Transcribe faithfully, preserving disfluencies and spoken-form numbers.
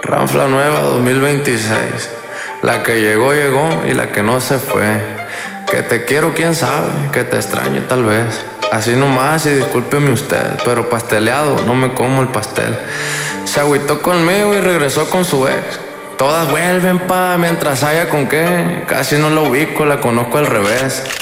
Ranfla nueva dos mil veintiséis. La que llegó, llegó y la que no se fue. Que te quiero, quién sabe, que te extraño tal vez. Así nomás y discúlpeme usted, pero pasteleado, no me como el pastel. Se agüitó conmigo y regresó con su ex. Todas vuelven pa' mientras haya con qué. Casi no la ubico, la conozco al revés.